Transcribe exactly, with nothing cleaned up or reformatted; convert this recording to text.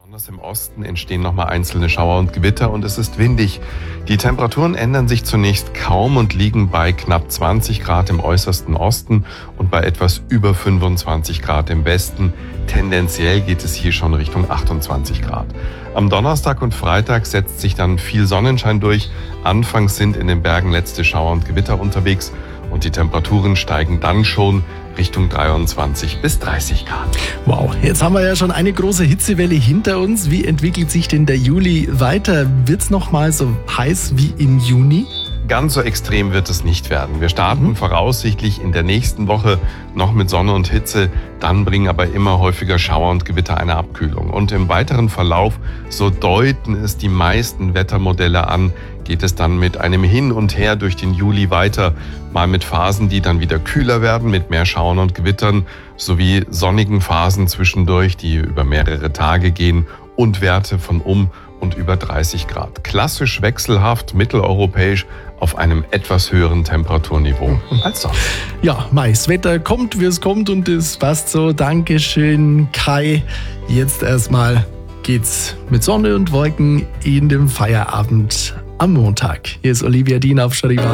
Besonders im Osten entstehen nochmal einzelne Schauer und Gewitter und es ist windig. Die Temperaturen ändern sich zunächst kaum und liegen bei knapp zwanzig Grad im äußersten Osten und bei etwas über fünfundzwanzig Grad im Westen. Tendenziell geht es hier schon Richtung achtundzwanzig Grad. Am Donnerstag und Freitag setzt sich dann viel Sonnenschein durch. Anfangs sind in den Bergen letzte Schauer und Gewitter unterwegs und die Temperaturen steigen dann schon Richtung dreiundzwanzig bis dreißig Grad. Wow, jetzt haben wir ja schon eine große Hitzewelle hinter uns. Wie entwickelt sich denn der Juli weiter? Wird's noch mal so heiß wie im Juni? Ganz so extrem wird es nicht werden. Wir starten Mhm. voraussichtlich in der nächsten Woche noch mit Sonne und Hitze, dann bringen aber immer häufiger Schauer und Gewitter eine Abkühlung. Und im weiteren Verlauf, so deuten es die meisten Wettermodelle an, geht es dann mit einem Hin und Her durch den Juli weiter, mal mit Phasen, die dann wieder kühler werden, mit mehr Schauern und Gewittern, sowie sonnigen Phasen zwischendurch, die über mehrere Tage gehen und Werte von um und über dreißig Grad. Klassisch wechselhaft, mitteleuropäisch auf einem etwas höheren Temperaturniveau als sonst. Ja, Mai, das Wetter kommt, wie es kommt und es passt so. Dankeschön, Kai. Jetzt erstmal geht's mit Sonne und Wolken in den Feierabend am Montag. Hier ist Olivia Dien auf Charivari.